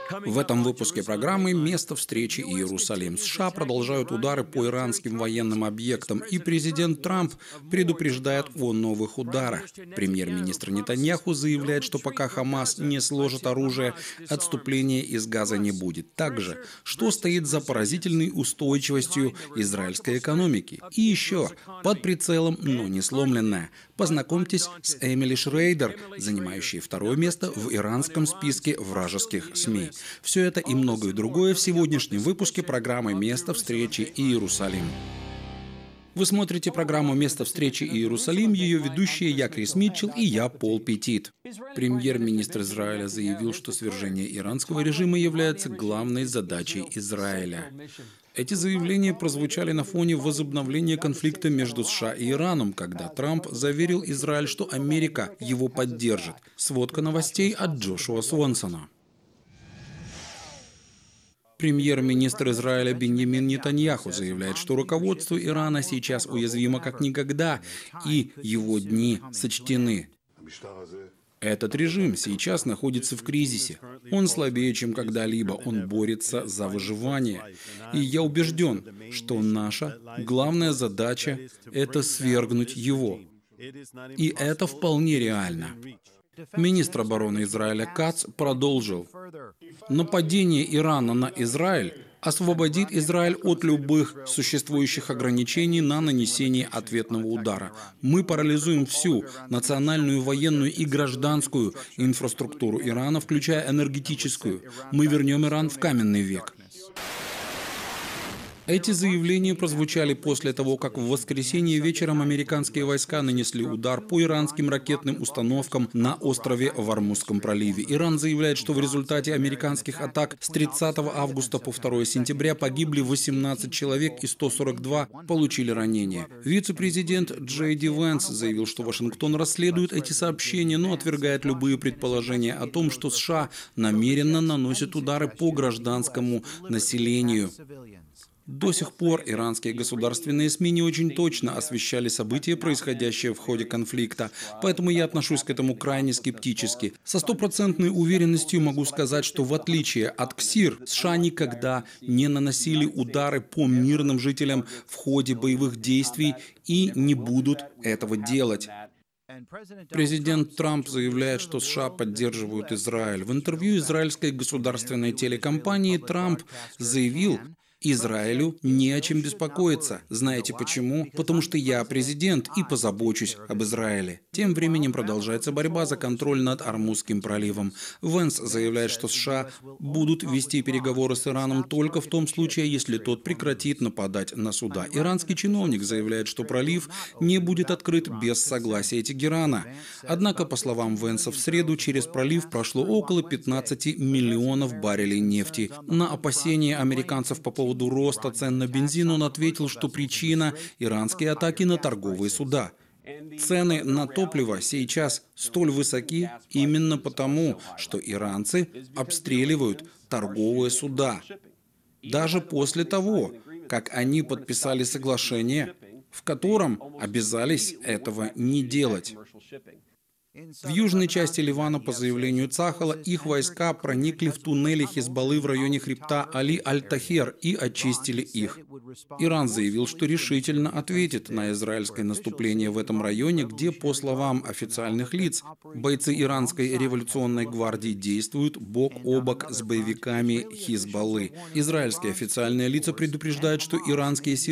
В этом выпуске программы «Место встречи Иерусалим». США продолжают удары по иранским военным объектам, и президент Трамп предупреждает о новых ударах. Премьер-министр Нетаньяху заявляет, что пока Хамас не сложит оружие, отступления из Газа не будет. Также, что стоит за поразительной устойчивостью израильской экономики. И еще, под прицелом, но не сломленная. Познакомьтесь с Эмили Шрейдер, занимающей второе место в иранском списке вражеских СМИ. Все это и многое другое в сегодняшнем выпуске программы «Место встречи Иерусалим». Вы смотрите программу «Место встречи Иерусалим», ее ведущие я, Крис Митчелл, и я, Пол Петит. Премьер-министр Израиля заявил, что свержение иранского режима является главной задачей Израиля. Эти заявления прозвучали на фоне возобновления конфликта между США и Ираном, когда Трамп заверил Израиль, что Америка его поддержит. Сводка новостей от Джошуа Свонсона. Премьер-министр Израиля Биньямин Нетаньяху заявляет, что руководство Ирана сейчас уязвимо как никогда, и его дни сочтены. Этот режим сейчас находится в кризисе. Он слабее, чем когда-либо. Он борется за выживание. И я убежден, что наша главная задача – это свергнуть его. И это вполне реально. Министр обороны Израиля Кац продолжил. Нападение Ирана на Израиль освободит Израиль от любых существующих ограничений на нанесение ответного удара. Мы парализуем всю национальную, военную и гражданскую инфраструктуру Ирана, включая энергетическую. Мы вернем Иран в каменный век. Эти заявления прозвучали после того, как в воскресенье вечером американские войска нанесли удар по иранским ракетным установкам на острове в Ормузском проливе. Иран заявляет, что в результате американских атак с 30 августа по 2 сентября погибли 18 человек и 142 получили ранения. Вице-президент Джей Ди Венс заявил, что Вашингтон расследует эти сообщения, но отвергает любые предположения о том, что США намеренно наносят удары по гражданскому населению. До сих пор иранские государственные СМИ не очень точно освещали события, происходящие в ходе конфликта, поэтому я отношусь к этому крайне скептически. Со стопроцентной уверенностью могу сказать, что в отличие от КСИР, США никогда не наносили удары по мирным жителям в ходе боевых действий и не будут этого делать. Президент Трамп заявляет, что США поддерживают Израиль. В интервью израильской государственной телекомпании Трамп заявил: Израилю не о чем беспокоиться. Знаете почему? Потому что я президент и позабочусь об Израиле. Тем временем продолжается борьба за контроль над Ормузским проливом. Венс заявляет, что США будут вести переговоры с Ираном только в том случае, если тот прекратит нападать на суда. Иранский чиновник заявляет, что пролив не будет открыт без согласия Тегерана. Однако, по словам Венса, в среду через пролив прошло около 15 миллионов баррелей нефти. На опасения американцев по поводу роста цен на бензин он ответил, что причина – иранские атаки на торговые суда. Цены на топливо сейчас столь высоки именно потому, что иранцы обстреливают торговые суда. Даже после того, как они подписали соглашение, в котором обязались этого не делать. В южной части Ливана, по заявлению Цахала, их войска проникли в туннели Хизбаллы в районе хребта Али-Аль-Тахер и очистили их. Иран заявил, что решительно ответит на израильское наступление в этом районе, где, по словам официальных лиц, бойцы иранской революционной гвардии действуют бок о бок с боевиками Хизбаллы. Израильские официальные лица предупреждают, что иранские силы